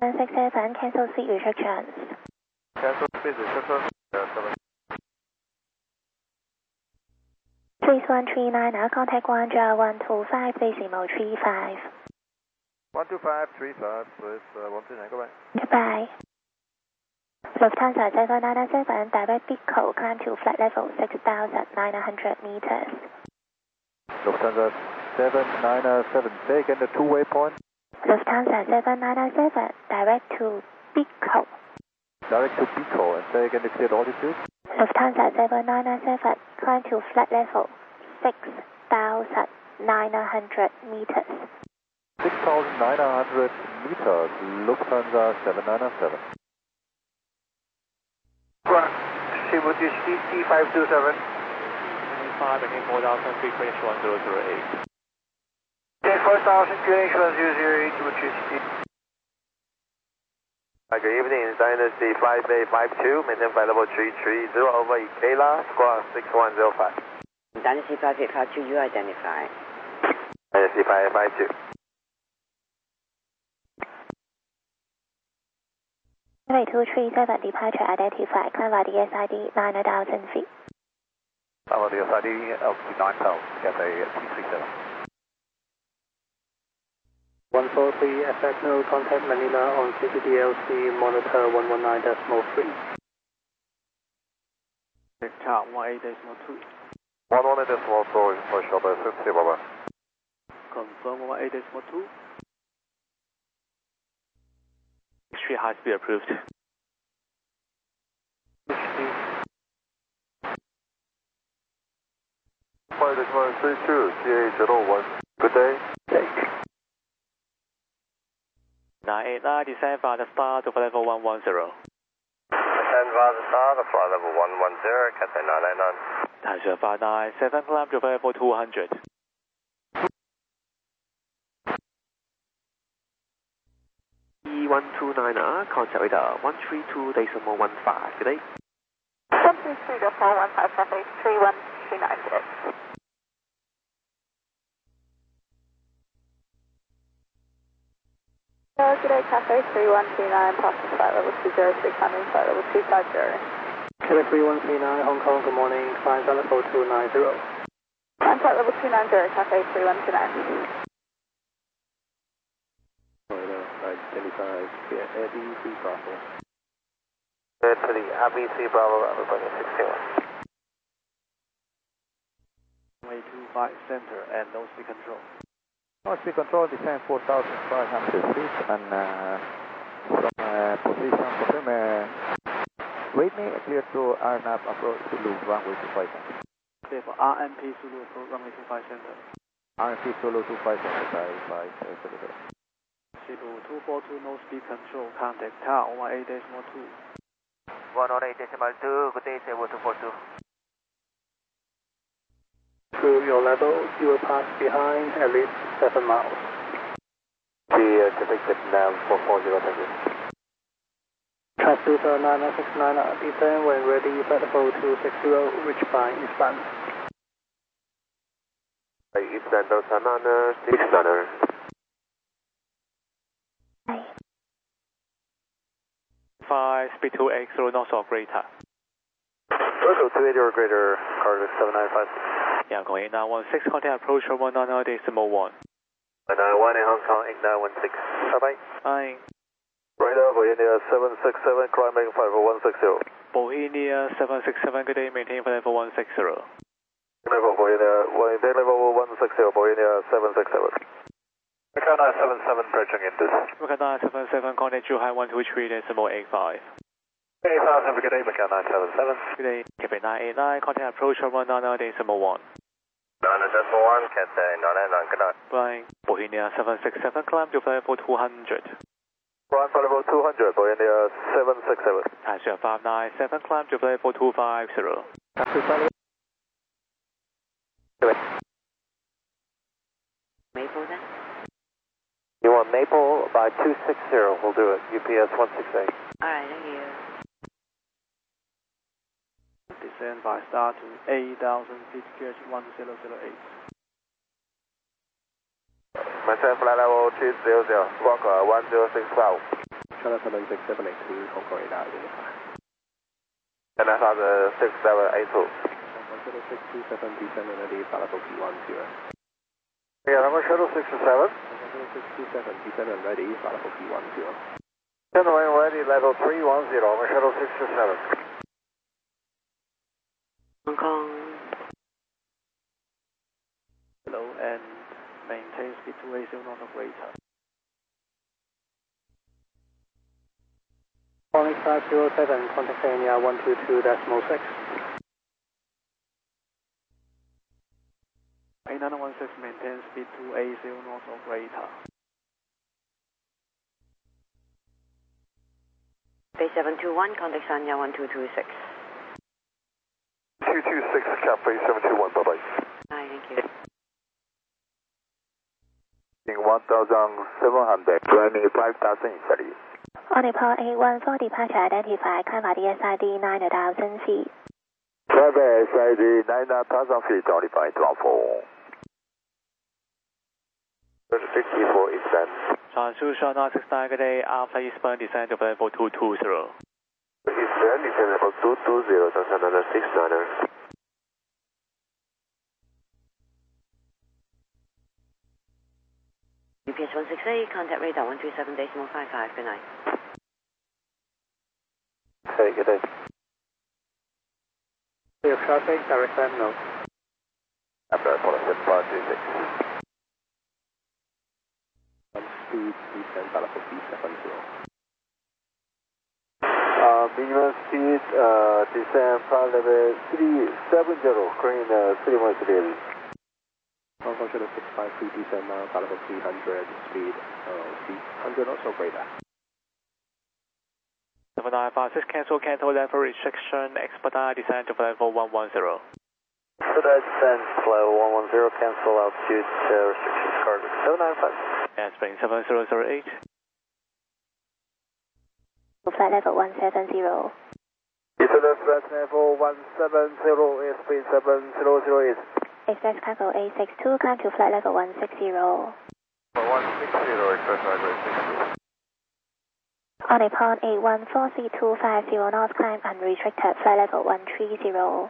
167, cancel seat restrictions. Cancel seat restrictions. please 139, now contact 125, decimal 35. 12535, please 139, goodbye. Goodbye. Lufthansa 797, direct Pico, climb to flight level 6,900 meters. Lufthansa 797, say again the two-way point. Lufthansa 797, direct to Pico. Direct to Pico, and say again the cleared altitude. Lufthansa 7997, climb to flight level 6,900 meters. 6,900 meters, Lufthansa 797. Shibuya CT527. 25, again 4,000, frequency 1008. 4000, QNH 1008, Shibuya CT. Good evening, Dynasty Flight Bay 52, maintain flight level 330 over Ikela, squawk 6105. Dynasty Flight Bay 52, you identify. Dynasty Flight Bay 52. Runway 237, departure identified, climb via the SID 9,000 feet. Our the SID altitude 9,000, Cathay T37. 143, FX no contact Manila on CPDLC monitor 119.3. Tower 18.2. 118.4 for shuttle 50, bye-bye. Confirm 18.2. Extreme high speed approved. Flight 132, CA01. Good day. 989, descend via the star to flight level 110. Descend via the star to flight level 110, Cathay 999. Tansha 597, climb to flight level 200. E129R, contact radar 132.15, good day. 133.415, Cathay 31396. Good day, Cathay 3139, passing flight level 206, landing flight level 250. Cathay 3139, Hong Kong, good morning, climb flight level 290. Climb flight level 290, Cathay 3129. ABC Bravo. Good to the ABC Bravo, Republic 61. Runway 25 center and no speed control. No speed control, descend 4,500 feet and from position, confirm rate me, clear to RNAV approach to loop runway 25 center. Clear for RMP Zulu approach runway 25 center. RNP Solo 25 center by Cellular. Cebu 242, no speed control, contact tower 18.2. 118.2, good day, Cebu 242. Through your level, you will pass behind at least 7 miles. The Pacific nav 440, thank you. Transducer 9969, descend when ready, flight level 260, reach by eastbound. Eastbound Delta 969. 5, speed 2X, north of greater. Local 280 or greater, Carter 7956. Yeah, going 916, contact approach from 199.1. 991 in Hong Kong, 8916. Bye-bye. Bye. Radar, Bohemia 767, climbing 50160. Bohemia 767, good day, maintain flight level 160. Level Bohemia, maintain level 160, Bohemia 767. Macau 977, approaching into. Macau 977, contact Zhuhai 123.85. 8000, good day, Macau 977. Good day, Cathay 989, contact approach from 199.1. 991, Cathay 999, good night. Flying Bohemia 767, climb to flight level 200. Climb flight level 200, Bohemia 767. Tansha 597, climb to flight level 250. Maple then? You want Maple by 260, we'll do it. UPS 168. Alright, thank you. Descend by star to 8,000 feet, QH 1008. Maintain flight level 200, squawk 1065. 76782, Hong Kong radar identify. And I have the 6782. 627, descend and ready, flight level P10. Yeah, number shuttle 67. 627, descend and ready, flight level P10. Gentlemen, ready, level 310, number shuttle 67. Hong Kong. Hello, and maintain speed 280 north of radar. Calling 507, contact area 122.6. A916 maintain speed 280 north of radar. Bay 721, contact Sanya 1226. 226, Cafe 721, bye-bye. Hi, thank you. 1,700, climbing 5,000 Italy. On Nepal 814 departure identify, climb RDSID 9,000 feet. Climb SID 9,000 feet, only 514. 64 eastbound. Transmission 969, good day, Alpha eastbound, descend to level 220. Eastbound, descend level 220, transfer another 69er. UPS 168, contact radar 137.55, good night. Okay, good day. Clear traffic, direct land no. After 47536. Speed, descend, flight level P70. Minimum speed, descend flight level 370, green 313. Hong Kong shuttle 653, descend now, flight level 300, speed 100 knots of radar. 7956, cancel level restriction, expedite descend to level 110. Expedite descend, level 110, cancel altitude restrictions, cargo 795. And spring 7008. Flight level 170. Eastern flight level 170, airspeed 700 is. Express cargo 862, climb to flight level 160. 160, express cargo 862. On Nepal 814 C250 north, climb unrestricted, flight level 130.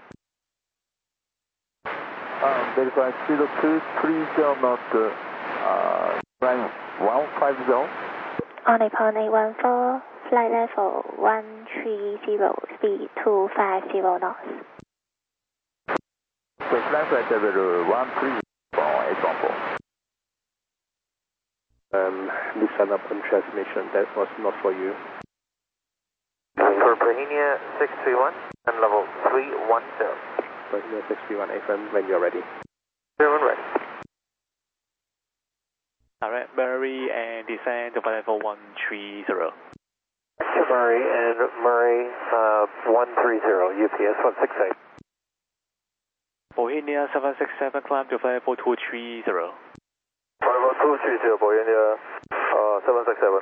Verify speed 230 knot, climb 150. On Nepal 814, flight level 130, speed 250 knots. Climb flight level 130 from 814. Listen up on transmission, that was not for you. For Bohemia 631 and level 310. Bohemia 631 FM, when you're ready. German ready. Alright, Murray and descend to level 130. Murray and Murray 130, UPS 168. Bohemia 767, climb to level 230. Level 230, Bohemia 767.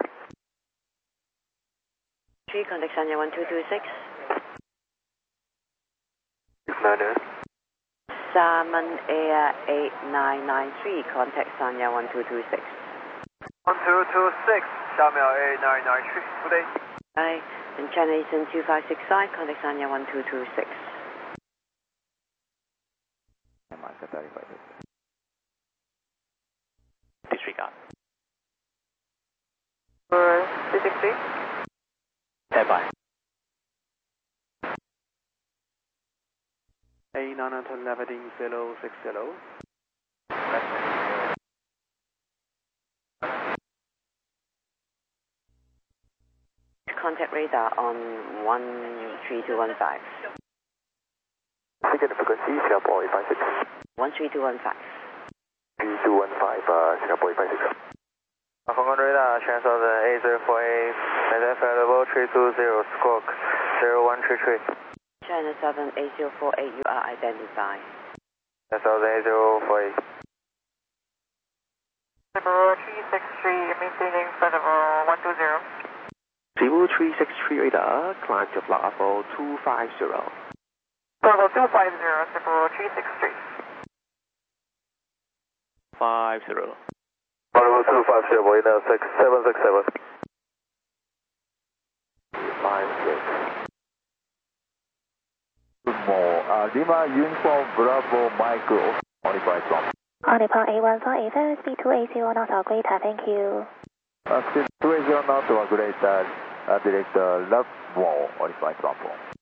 3, contact Sanya 1226. 69er. Salmon Air 8993, contact Sanya 1226. 1226, Xiaomiao A993, good day. Hi, and China Eastern 2565, contact Sanya 1226. Disregard. 363. Stand by. A910 leveling 060. Contact radar on 13215. Second frequency, Singapore 856. 13215. 3215, Singapore 856. Hong Kong radar, transfer the A048, maintain flight level 320, squawk 0133. China 78048, you are identified. Transfer the A048. Level 363, maintaining flight level 120. Zero 363 radar, climb to flight level 250. Level 250, level 363. 50. Level 250, Boeing 6767. Lima Uniform Bravo Micro, only by Trump. On report 81480, speed 280 knots or greater, thank you. Speed 280 knots or greater, direct left wall, only by Trump.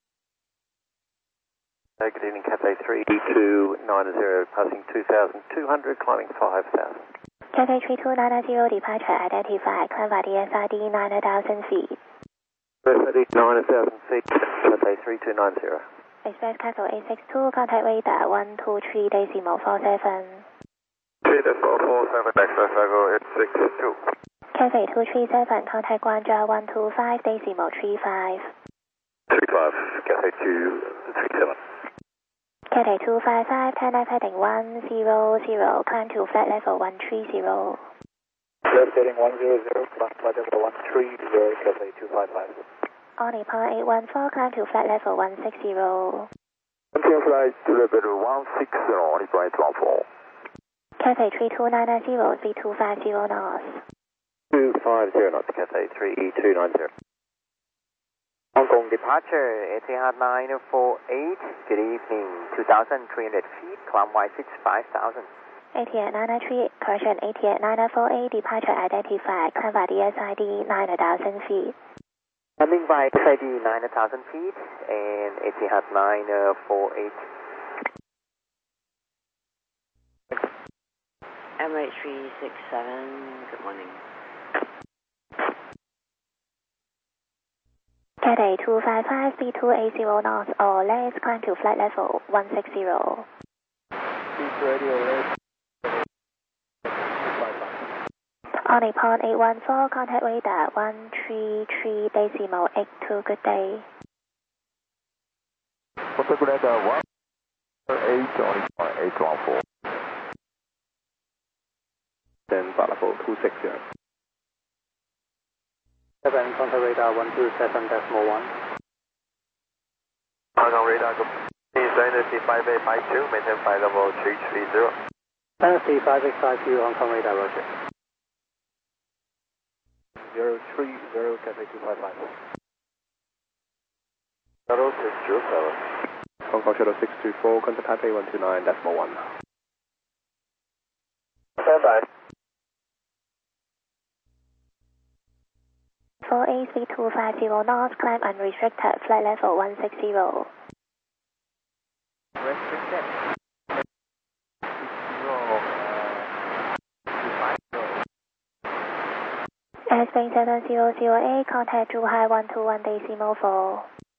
Good evening, Cathay 3290, passing 2,200, climbing 5,000. Cathay 3290, departure identified, climb by DSID 9,000 feet. DSID 9,000 feet, Cathay 3290. Express Castle 862, contact radar 123.47. 3.447, Express Cargo 862. Cathay 237, contact Guangzhou 125.35. 35, Cathay 237. Cathay 255, turn heading 100, climb to flat level 130. Left heading 100, climb flat level 130, Cathay 255. On report 814, climb to flat level 160. Continue flight to level 160, only by Trump. Cathay 3290, speed 250 knots. 250 knots, Cathay 3290. Hong Kong departure, Etihad 948, good evening, 2,300 feet, climb Y6 5,000. Etihad 993, correction, Etihad 948, departure identified, climb by DSID 9,000 feet. Coming by XID 9,000 feet, and Etihad 948. Emirates 367, good morning. Cathay 255, speed 280 knots or less, climb to flight level 160. Speed radio left. On report 814, contact radar 133.82, good day. Contact radar 118, 814. Then Bravo 260. 7, contact radar 127.1. Hong Kong radar, please identify by 2, maintain flight level 330. Fantasy 5852, Hong Kong radar, roger. 030, Cathay 255. Shuttle 607. Hong Kong Shuttle 624, contact Taipei 129.1. Stand by. 48, speed 250 knots, climb unrestricted, flight level 160. Restricted. Airspace 7008, contact Zhuhai 121.4.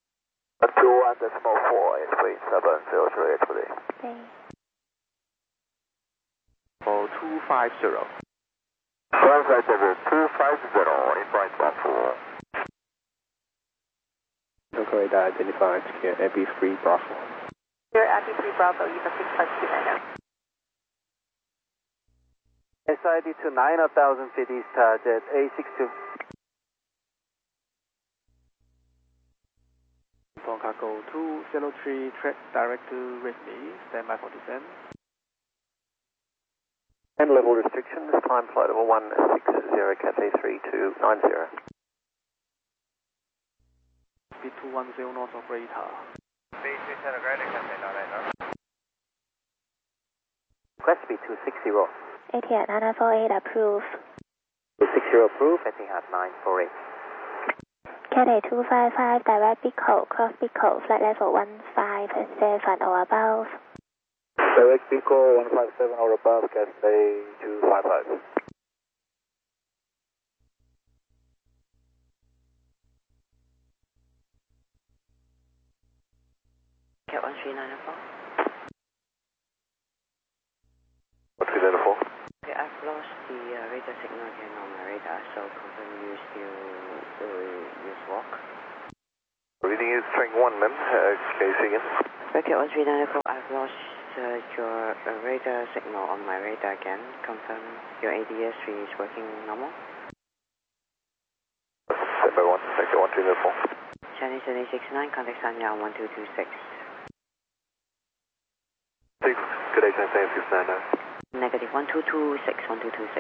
121.4, airspace 7008, please. Okay. 250. Flight level 250, in flight 14. Hong Kong radar identified here, AB3 Bravo. Here, AB3 Bravo, you have 6529. SID to 9,000 feet east target, A62. Hong Kong Cargo 203, track direct to Whitney, stand by for descent. And level restrictions, climb flight level 160, Cathay 3290. Speed 210 knots or greater. Speed 210 greater, Cathay 989. Request speed 260. Etihad 948, approved. 260 approved, Etihad 948. Cathay 255, direct Pico, cross Pico, flight level 157 or above. Direct Pico 157 or above, Cathay 255. Cat 13904. 1394. Okay, I've lost the radar signal again on my radar, so confirm you still use walk. Reading is string 1, ma'am. Can you see again? Cat 13904, I've lost your radar signal on my radar again. Confirm your ADS-3 is working normal. Stand by 1, thank you, 1394. Chinese 769, contact Sanya on 1226. 6, good day, Cathay 699. Negative 1226, 1226.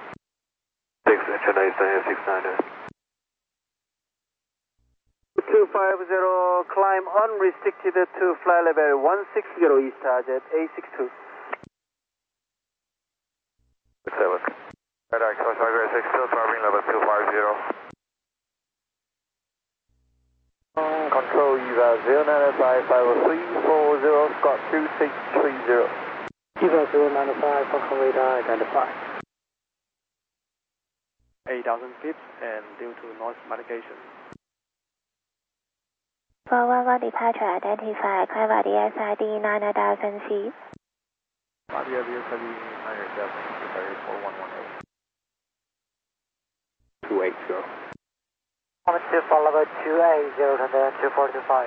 6, Chennai 699. 250, climb unrestricted to fly level 160 East target A62. 7. Radar express 506, still traveling level 250. Control EVA 09550340, Scott 2630. EVA 095, Falcon radar identified. 8,000 feet and due to noise mitigation. 411 departure identified, climb RDS ID 9,000 feet. RDS ID 9,000 feet, 4118. 280. Common for level 280 to the 245.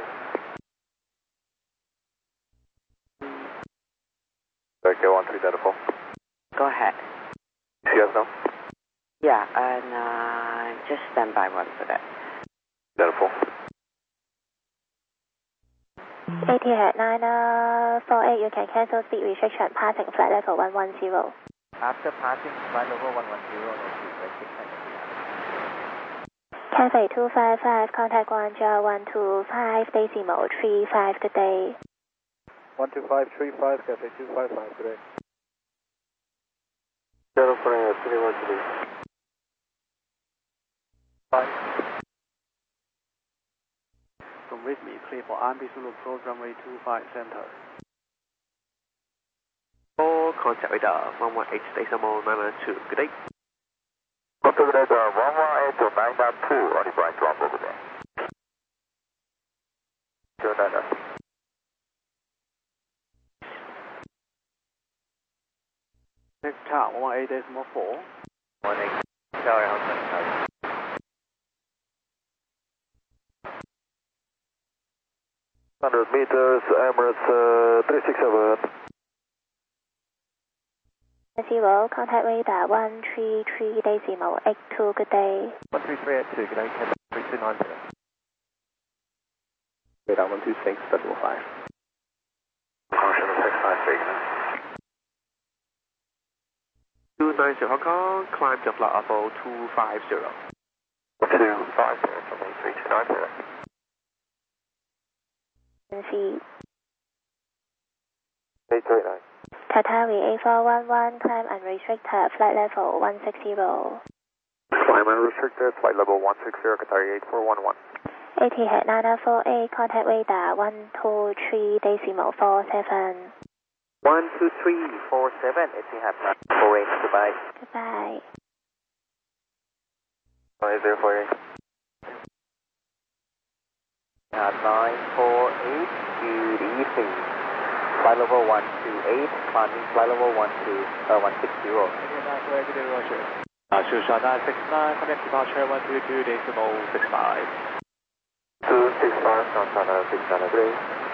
Okay, 1334. Go ahead. See us now? Yeah, and just stand by one for that. 34. ATH 948, you can cancel speed restriction, passing flight level 110. After passing flight level 110, no speed restriction. Cathay 255, contact Guangzhou 125, decimal 35, good day. 12535, Cathay 255, good day. 048, 5. From with me, clear for RMB Zulu approach runway 25 center. For contact radar 118 decimal 992. Good day. Contact radar 118 992, only Brian Trumbo, good day. 299. Next tower 118.4. 18, sorry, I'm 100 meters, Emirates 367. 0, contact radar 133, decimal 82, good day. 13382, good day, Cathay 3290. Radar 126, decimal 5. Caution 693. 290 Hong Kong, climb to flight level 250. 250 from 3290. Feet. 839. Qatari A411, climb unrestricted, flight level 160. Climb unrestricted, flight level 160, Qatari 8411. ATH 948, contact radar 123, decimal 47. 12347, Etihad 948, goodbye. Goodbye. 8048. Etihad 948, good evening. Flight level 128, climbing flight level 160. Good day, Roger. Shushan 969, connect departure 122, decimal 65. 265, Santana 693.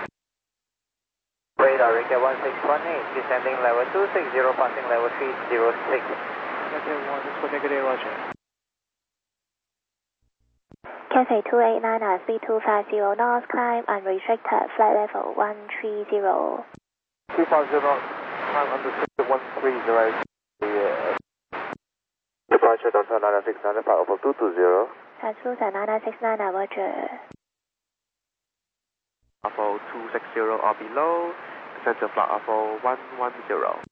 Radar Rica 1618, descending level 260, passing level 306. Cathay 1, negative, Roger. Cathay 289, 3250 north, climb unrestricted, flight level 130. 250 knots, climb unrestricted 130. Departure Delta 969, flight level 220. Translucent 969, Roger. Level 260 or below, descend to flight level 110.